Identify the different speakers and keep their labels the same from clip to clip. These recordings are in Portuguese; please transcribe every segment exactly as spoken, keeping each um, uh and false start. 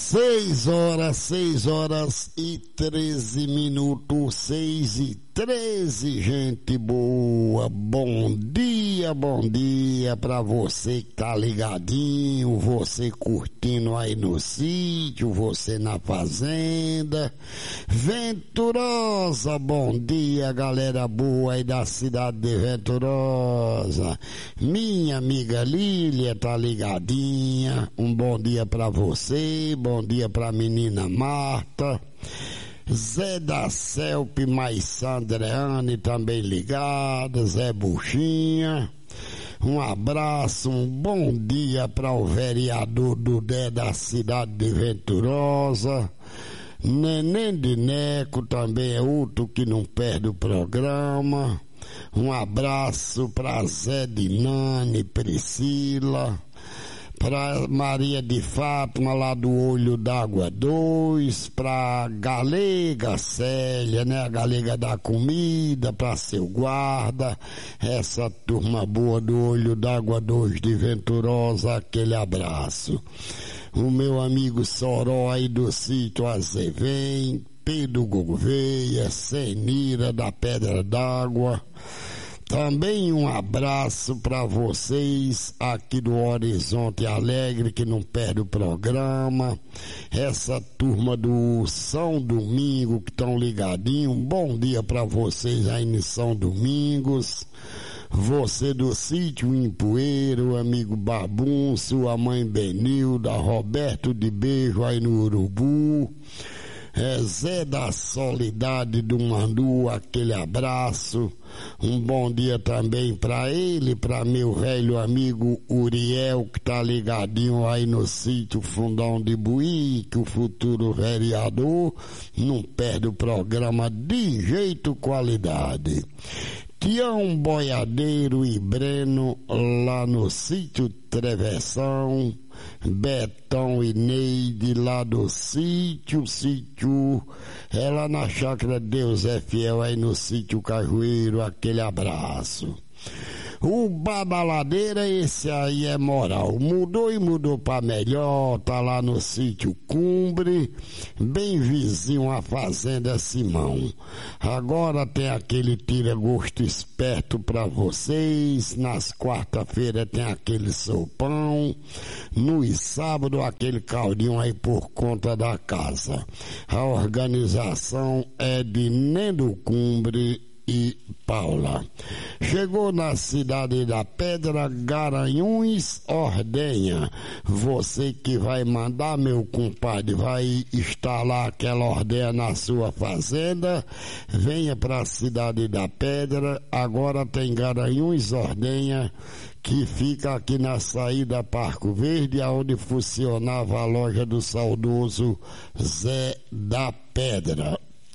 Speaker 1: Seis horas, seis horas e treze minutos, seis e treze, gente boa. Bom dia, bom dia pra você que tá ligadinho, você curtindo aí no sítio, você na fazenda. Venturosa, bom dia, galera boa aí da cidade de Venturosa. Minha amiga Lília tá ligadinha, um bom dia pra você, bom dia pra menina Marta. Zé da Celpe, mais Sandreane também ligada, Zé Buchinha. Um abraço, um bom dia para o vereador do Dé da cidade de Venturosa. Neném de Neco também é outro que não perde o programa. Um abraço para Zé de Nani, Priscila. Para Maria de Fátima, lá do Olho d'Água dois, para Galega Célia, né? A Galega da Comida, para seu guarda, essa turma boa do Olho d'Água dois de Venturosa, aquele abraço. O meu amigo Soró aí do sítio Azevém, Pedro Gouveia, Senira da Pedra d'Água. Também um abraço para vocês aqui do Horizonte Alegre, que não perde o programa. Essa turma do São Domingo que estão ligadinho. Um bom dia para vocês aí em São Domingos. Você do sítio Empoeiro, amigo Babum, sua mãe Benilda, Roberto de Beijo aí no Urubu. É Zé da Solidade do Mandu, aquele abraço. Um bom dia também para ele, para meu velho amigo Uriel, que tá ligadinho aí no sítio Fundão de Buí, que o futuro vereador não perde o programa de jeito qualidade. Tião Boiadeiro e Breno lá no sítio Travessão, Betão e Neide lá do sítio, sítio, é lá na chácara Deus é Fiel aí no sítio Cajueiro, aquele abraço. O Badaladeira, esse aí é moral, mudou e mudou pra melhor, tá lá no sítio Cumbre, bem vizinho à fazenda Simão. Agora tem aquele tira-gosto esperto pra vocês, nas quarta-feiras tem aquele sopão, nos sábados aquele caldinho aí por conta da casa. A organização é de Nendo Cumbre e Paula. Chegou na cidade da Pedra, Garanhuns, Ordenha. Você que vai mandar, meu compadre, vai instalar aquela ordenha na sua fazenda, venha para a cidade da Pedra. Agora tem Garanhuns, Ordenha, que fica aqui na saída Parco Verde, onde funcionava a loja do saudoso Zé da Pedra.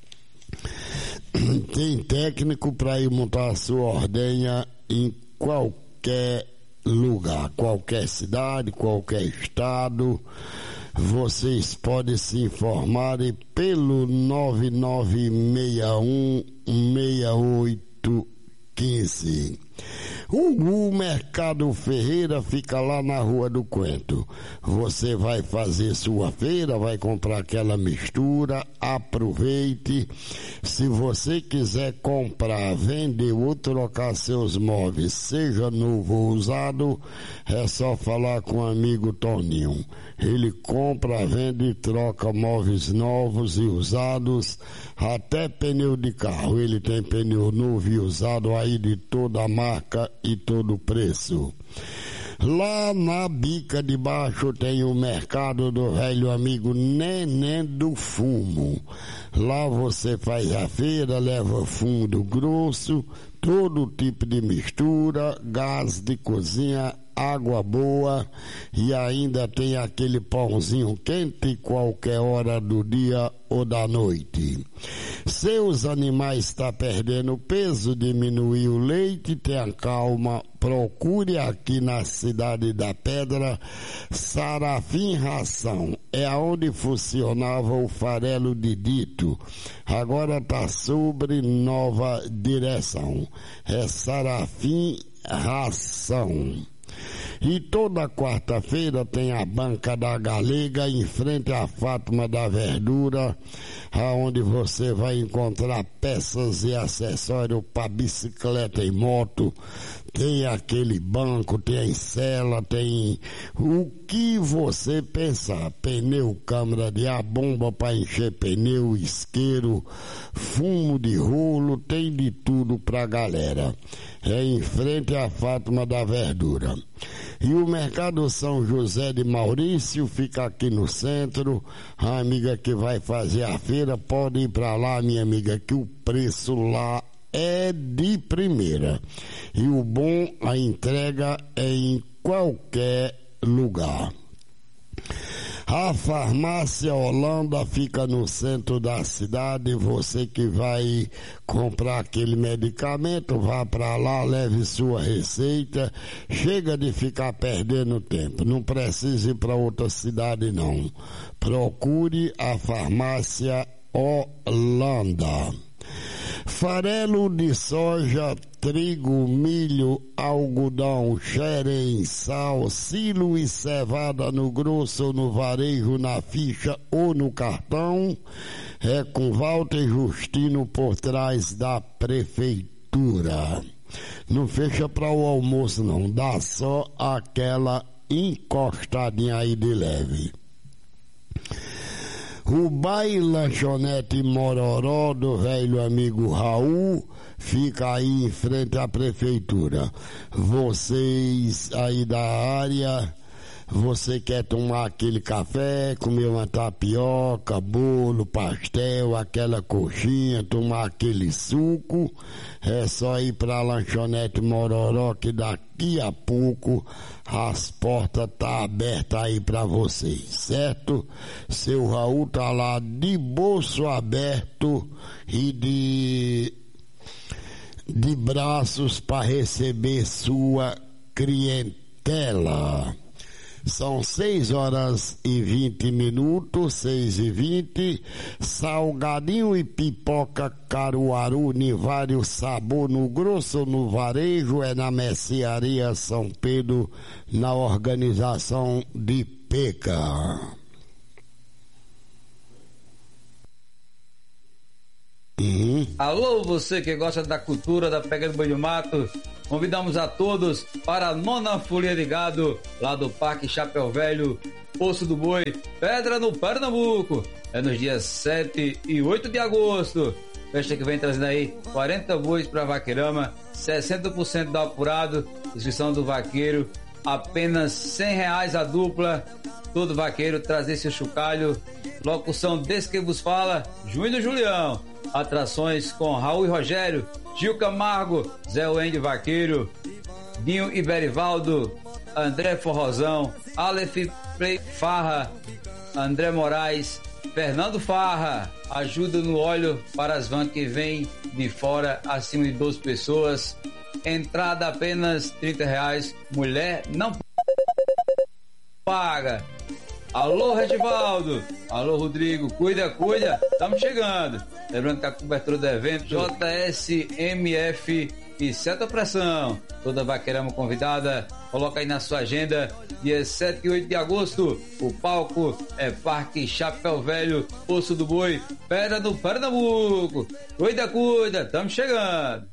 Speaker 1: Tem técnico para ir montar a sua ordenha em qualquer lugar, qualquer cidade, qualquer estado. Vocês podem se informar pelo nove nove seis um, seis oito um cinco. O, o Mercado Ferreira fica lá na Rua do Coentro. Você vai fazer sua feira, vai comprar aquela mistura, aproveite. Se você quiser comprar, vender ou trocar seus móveis, seja novo ou usado, é só falar com o amigo Toninho. Ele compra, vende e troca móveis novos e usados, até pneu de carro. Ele tem pneu novo e usado aí de toda a marca e todo preço. Lá na Bica de Baixo tem o mercado do velho amigo Neném do Fumo. Lá você faz a feira, leva fundo grosso, todo tipo de mistura, gás de cozinha, água boa e ainda tem aquele pãozinho quente qualquer hora do dia ou da noite. Seus animais estão perdendo peso, diminuir o leite, tenha calma, procure aqui na cidade da Pedra Sarafim Ração. É onde funcionava o farelo de Dito. Agora está sobre nova direção. É Sarafim Ração. E toda quarta-feira tem a Banca da Galega em frente à Fátima da Verdura, aonde você vai encontrar peças e acessórios para bicicleta e moto. Tem aquele banco, tem a encela, tem o que você pensar. Pneu, câmara de ar, bomba para encher pneu, isqueiro, fumo de rolo, tem de tudo pra galera. É em frente à Fátima da Verdura. E o Mercado São José de Maurício fica aqui no centro. A amiga que vai fazer a feira pode ir pra lá, minha amiga, que o preço lá é de primeira. E o bom, a entrega é em qualquer lugar. A farmácia Holanda fica no centro da cidade. Você que vai comprar aquele medicamento, vá para lá, leve sua receita. Chega de ficar perdendo tempo. Não precisa ir para outra cidade, não. Procure a farmácia Holanda. Farelo de soja, trigo, milho, algodão, xerém, sal, silo e cevada no grosso, no varejo, na ficha ou no cartão, é com Walter Justino por trás da prefeitura. Não fecha para o almoço não, dá só aquela encostadinha aí de leve. O Bar Lanchonete Mororó do velho amigo Raul fica aí em frente à prefeitura. Vocês aí da área, você quer tomar aquele café, comer uma tapioca, bolo, pastel, aquela coxinha, tomar aquele suco, é só ir para a Lanchonete Mororó que daqui a pouco as portas tá abertas aí para vocês, certo? Seu Raul tá lá de bolso aberto e de de braços para receber sua clientela. São seis horas e vinte minutos, seis e vinte, salgadinho e pipoca Caruaru, em vários sabores, no grosso, no varejo, é na Mercearia São Pedro, na organização de Peca. Uhum.
Speaker 2: Alô, você que gosta da cultura da pega do banho mato, convidamos a todos para a nona folia de gado lá do Parque Chapéu Velho, Poço do Boi, Pedra no Pernambuco. É nos dias sete e oito de agosto. Festa que vem trazendo aí quarenta bois para Vaqueirama, sessenta por cento do apurado, inscrição do vaqueiro, apenas cem reais a dupla. Todo vaqueiro trazer seu chocalho. Locução desse que vos fala, Júnior Julião. Atrações com Raul e Rogério, Gil Camargo, Zé Wende Vaqueiro, Dinho e Berivaldo, André Forrozão, Aleph Play Farra, André Moraes, Fernando Farra. Ajuda no óleo para as vans que vêm de fora, acima de doze pessoas. Entrada apenas trinta reais. Mulher não paga. Alô, Redivaldo. Alô, Rodrigo. Cuida, cuida. Estamos chegando. Lembrando que a cobertura do evento J S M F e Seta Pressão. Toda Vaqueirama convidada. Coloca aí na sua agenda. Dia sete e oito de agosto. O palco é Parque Chapéu Velho, Poço do Boi, Pedra do Pernambuco. Cuida, cuida. Estamos chegando.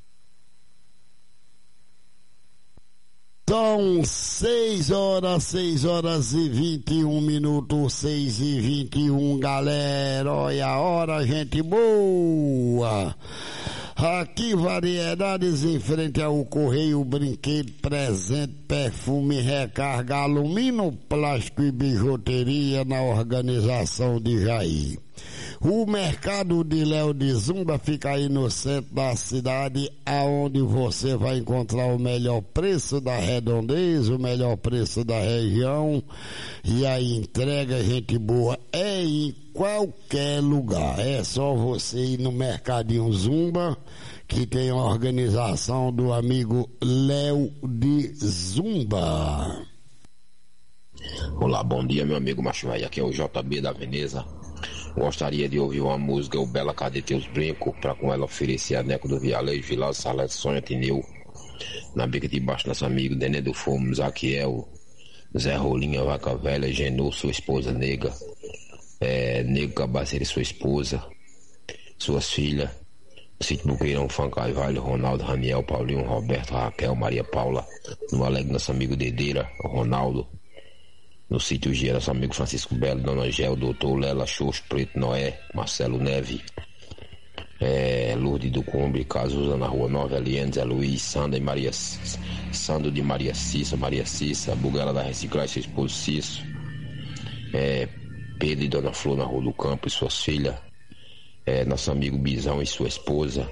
Speaker 1: São seis horas, seis horas e vinte e um minutos, seis e vinte e um, galera. Olha a hora, gente boa. Aqui, variedades em frente ao Correio, brinquedo, presente, perfume, recarga, alumínio, plástico e bijuteria na organização de Jair. O mercado de Léo de Zumba fica aí no centro da cidade, aonde você vai encontrar o melhor preço da redondeza, o melhor preço da região, e a entrega, gente boa, é em qualquer lugar. É só você ir no Mercadinho Zumba, que tem a organização do amigo Léo de Zumba.
Speaker 3: Olá, bom dia, meu amigo Macho Velho. Aqui é o J B da Veneza. Gostaria de ouvir uma música, o Bela Cadê Teus Brincos, para com ela oferecer a Neco do Vialejo, Vilas, Salete, Sonha, Tineu, Na Beca de Baixo, nosso amigo Dené do Fumo, Zaquiel, Zé Rolinha, Vaca Velha, Genô, sua esposa Nega, é, Nego Cabaceira e sua esposa, suas filhas, Sítio Buqueirão, Fã Carvalho, Ronaldo, Raniel, Paulinho, Roberto, Raquel, Maria Paula, no Alegre, nosso amigo Dedeira, Ronaldo, no Sítio Gia, nosso amigo Francisco Belo, Dona Gel, Doutor Lela, Xoxo, Preto, Noé, Marcelo Neve, é, Lourdes do Cumbre, Cazuza, na Rua Nova, Eliane, Zé Luiz, Sandra e Maria, Sandro de Maria Cissa, Maria Cissa, Bugala da Reciclagem, seu esposo Cisso, é, Pedro e Dona Flor na Rua do Campo e suas filhas, é, nosso amigo Bizão e sua esposa,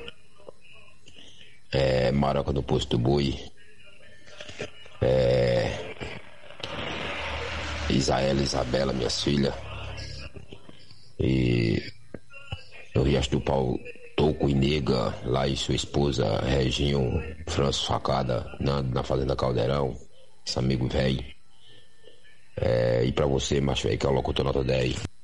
Speaker 3: é, Maroca do Posto do Boi, é, Isaela, Isabela, minhas filhas, e no Riacho do Pau, Toco e Nega, lá e sua esposa, Reginho, Franço Facada, Nando, na Fazenda Caldeirão, esse amigo velho, é, e pra você, macho velho, que é o locutor nota dez.